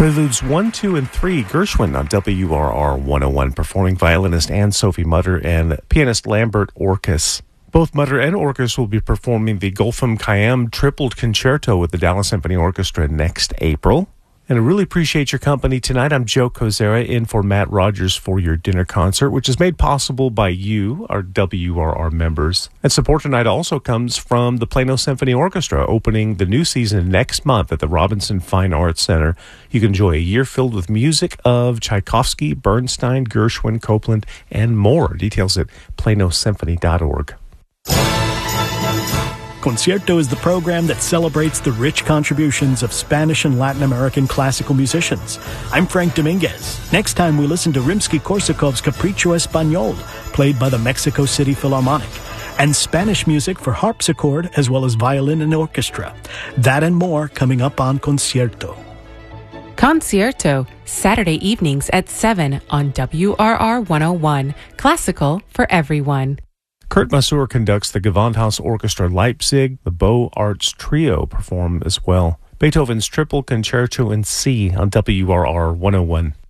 Preludes 1, 2, and 3, Gershwin on WRR 101, performing violinist Anne-Sophie Mutter and pianist Lambert Orkus. Both Mutter and Orkus will be performing the Gulfam Khayyam Tripled Concerto with the Dallas Symphony Orchestra next April. And I really appreciate your company tonight. I'm Joe Kozera in for Matt Rogers for your dinner concert, which is made possible by you, our WRR members. And support tonight also comes from the Plano Symphony Orchestra, opening the new season next month at the Robinson Fine Arts Center. You can enjoy a year filled with music of Tchaikovsky, Bernstein, Gershwin, Copland, and more. Details at planosymphony.org. Concierto is the program that celebrates the rich contributions of Spanish and Latin American classical musicians. I'm Frank Dominguez. Next time we listen to Rimsky-Korsakov's Capriccio Español, played by the Mexico City Philharmonic, and Spanish music for harpsichord as well as violin and orchestra. That and more coming up on Concierto. Concierto, Saturday evenings at 7 on WRR 101. Classical for everyone. Kurt Masur conducts the Gewandhaus Orchestra Leipzig. The Beaux Arts Trio perform as well. Beethoven's Triple Concerto in C on WRR 101.